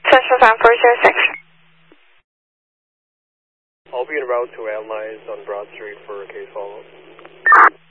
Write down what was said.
Central Time 406. I'll be en route to Allies on Broad Street for a case follow-up.